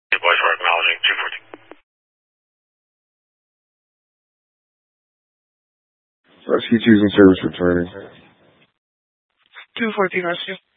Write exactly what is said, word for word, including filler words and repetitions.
Boys, we're acknowledging two fourteen. Rescue choosing service returning. two fourteen Rescue.